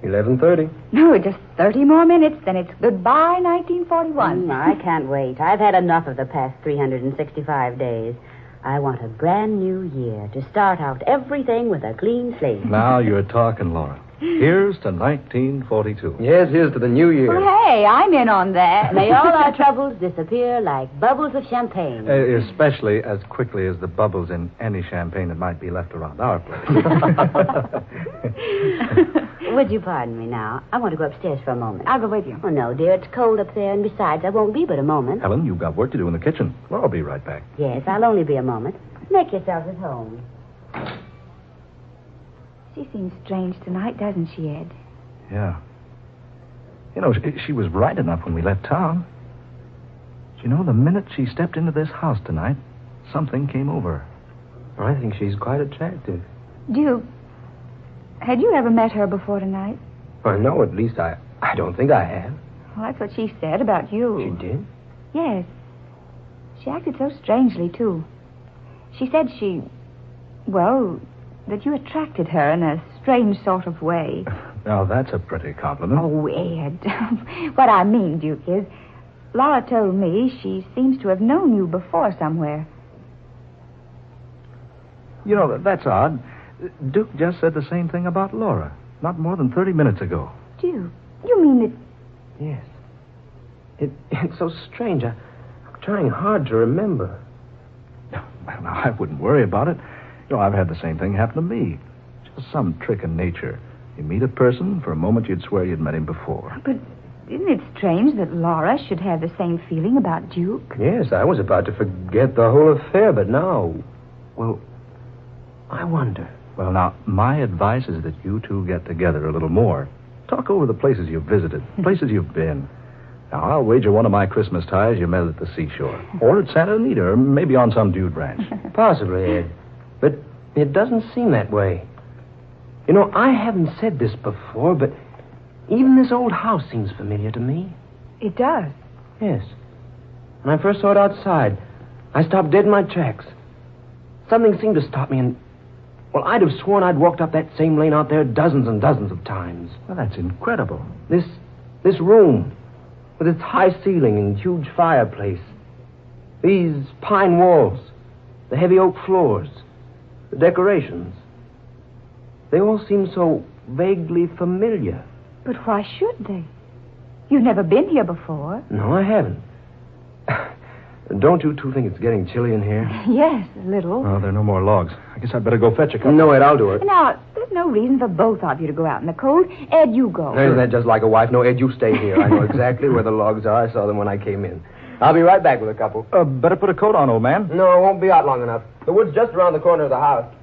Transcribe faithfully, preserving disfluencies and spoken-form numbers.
eleven thirty. No, just thirty more minutes, then it's goodbye nineteen forty-one. Mm, I can't wait. I've had enough of the past three hundred sixty-five days. I want a brand new year to start out everything with a clean slate. Now you're talking, Laura. Here's to nineteen forty-two. Yes, here's to the new year. Well, hey, I'm in on that. May all our troubles disappear like bubbles of champagne. Uh, especially as quickly as the bubbles in any champagne that might be left around our place. Would you pardon me now? I want to go upstairs for a moment. I'll go with you. Oh, no, dear. It's cold up there, and besides, I won't be but a moment. Helen, you've got work to do in the kitchen. Well, I'll be right back. Yes, I'll only be a moment. Make yourself at home. She seems strange tonight, doesn't she, Ed? Yeah. You know, she, she was right enough when we left town. You know, the minute she stepped into this house tonight, something came over her. I think she's quite attractive. Duke, had you ever met her before tonight? Well, no, at least I, I don't think I have. Well, that's what she said about you. She did? Yes. She acted so strangely, too. She said she, well, that you attracted her in a strange sort of way. Now, that's a pretty compliment. Oh, Ed. What I mean, Duke, is Laura told me she seems to have known you before somewhere. You know, that's odd. Duke just said the same thing about Laura, not more than thirty minutes ago. Duke, you mean that... Yes. It, it's so strange. I, I'm trying hard to remember. Well, now, I wouldn't worry about it. You know, I've had the same thing happen to me. Just some trick in nature. You meet a person, for a moment you'd swear you'd met him before. But isn't it strange that Laura should have the same feeling about Duke? Yes, I was about to forget the whole affair, but now... Well, I wonder. Well, now, my advice is that you two get together a little more. Talk over the places you've visited, places you've been. Now, I'll wager one of my Christmas ties you met at the seashore. Or at Santa Anita, or maybe on some dude ranch. Possibly, Ed. But it doesn't seem that way. You know, I haven't said this before, but even this old house seems familiar to me. It does. Yes. When I first saw it outside, I stopped dead in my tracks. Something seemed to stop me, and, well, I'd have sworn I'd walked up that same lane out there dozens and dozens of times. Well, that's incredible. This, this room, with its high ceiling and huge fireplace, these pine walls, the heavy oak floors, the decorations, they all seem so vaguely familiar. But why should they? You've never been here before. No, I haven't. Don't you two think it's getting chilly in here? Yes, a little. Oh, there are no more logs. I guess I'd better go fetch a couple. No, Ed, I'll do it. Now, there's no reason for both of you to go out in the cold. Ed, you go. Isn't that just like a wife? No, Ed, you stay here. I know exactly where the logs are. I saw them when I came in. I'll be right back with a couple. Uh, better put a coat on, old man. No, I won't be out long enough. The wood's just around the corner of the house.